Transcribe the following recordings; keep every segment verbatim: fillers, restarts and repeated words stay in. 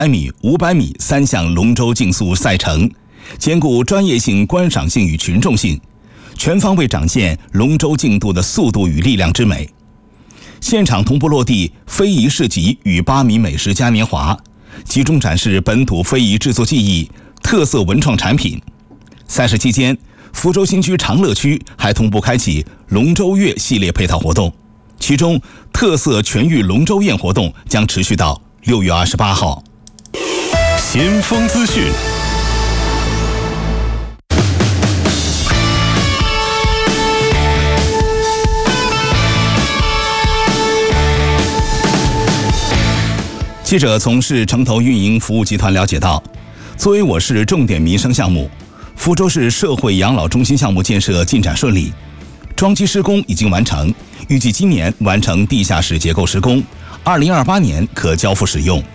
百米、五百米三项龙舟竞速赛程，兼顾专业性、观赏性与群众性，全方位展现龙舟竞渡的速度与力量之美。现场同步落地非遗市集与八米美食嘉年华，集中展示本土非遗制作技艺、特色文创产品。赛事期间，福州新区长乐区还同步开启龙舟月系列配套活动，其中特色全域龙舟宴活动将持续到六月二十八号。 先锋资讯。 记者从市城投运营服务集团了解到，作为我市重点民生项目，福州市社会养老中心项目建设进展顺利，桩基施工已经完成，预计今年完成地下室结构施工，二零二八年可交付使用。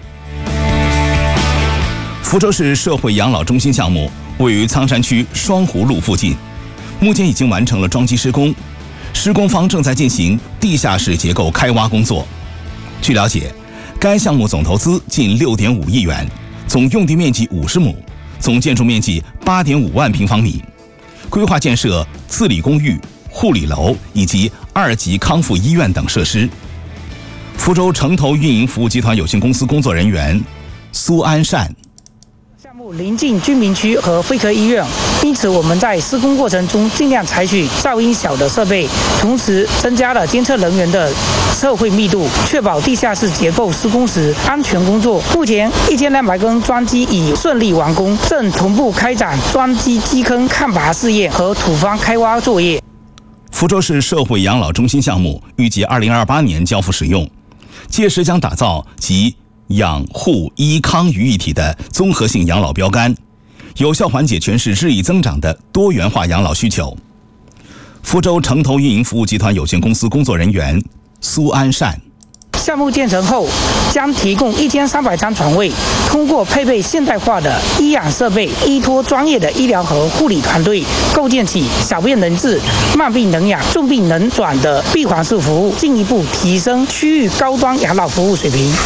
福州市社会养老中心项目位于苍山区双湖路附近，目前已经完成了桩基施工，施工方正在进行地下室结构开挖工作。据了解，该项目总投资近 六点五亿元，总用地面积五十亩，总建筑面积 八点五万平方米，规划建设自理公寓、护理楼以及二级康复医院等设施。福州城投运营服务集团有限公司工作人员苏安善： 项目临近居民区和肺科医院，因此我们在施工过程中尽量采取噪音小的设备，同时增加了监测人员的社会密度，确保地下室结构施工时安全工作。目前一千两百根桩基已顺利完工，正同步开展桩基基坑看拔试验和土方开挖作业。 福州市社会养老中心项目预计二零二八年交付使用，届时将打造集养护医康于一体的综合性养老标杆，有效缓解全市日益增长的多元化养老需求。福州城投运营服务集团有限公司工作人员苏安善： 项目建成后，将提供一千三百张床位，通过配备现代化的医养设备，依托专业的医疗和护理团队，构建起小病能治、慢病能养、重病能转的闭环式服务，进一步提升区域高端养老服务水平。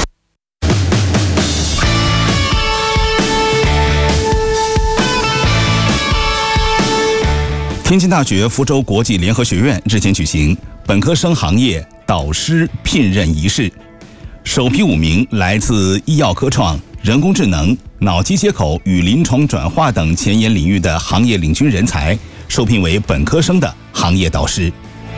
天津大学福州国际联合学院日前举行本科生行业导师聘任仪式，首批五名来自医药科创、人工智能、脑机接口与临床转化等前沿领域的行业领军人才受聘为本科生的行业导师。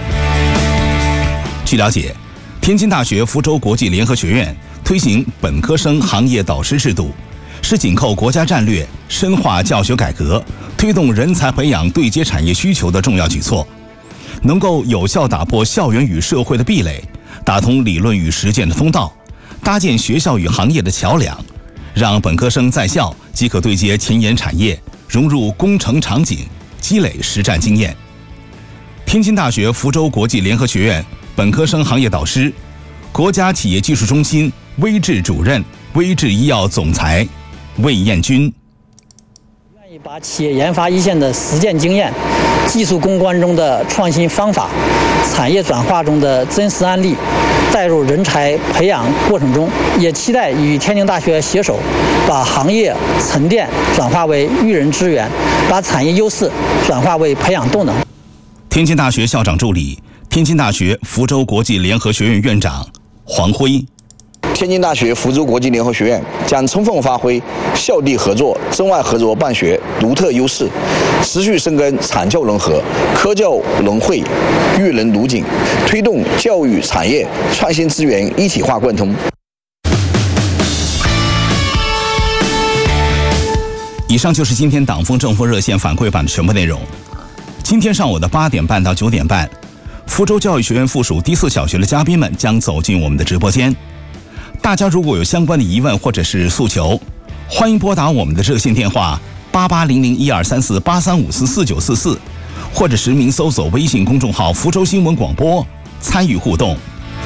据了解，天津大学福州国际联合学院推行本科生行业导师制度，是紧扣国家战略、深化教学改革、推动人才培养对接产业需求的重要举措，能够有效打破校园与社会的壁垒，打通理论与实践的通道，搭建学校与行业的桥梁，让本科生在校即可对接前沿产业，融入工程场景，积累实战经验。天津大学福州国际联合学院本科生行业导师、国家企业技术中心微智主任、微智医药总裁魏彦军： 愿意把企业研发一线的实践经验、技术攻关中的创新方法、产业转化中的真实案例带入人才培养过程中，也期待与天津大学携手，把行业沉淀转化为育人资源，把产业优势转化为培养动能。 天津大学校长助理、天津大学福州国际联合学院院长黄辉： 天津大学福州国际联合学院将充分发挥校地合作、中外合作办学独特优势，持续深耕产教融合、科教融汇、育人如锦，推动教育产业创新资源一体化贯通。 以上就是今天党风政风热线反馈版的全部内容。今天上午的八点半到九点半，福州教育学院附属第四小学的嘉宾们将走进我们的直播间。大家如果有相关的疑问或者是诉求，欢迎拨打我们的热线电话八八零零一二三四八三五四四九四四，或者实名搜索微信公众号福州新闻广播参与互动。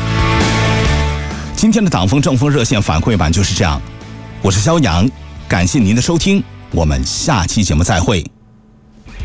今天的党风政风热线反馈版就是这样，我是肖阳，感谢您的收听，我们下期节目再会。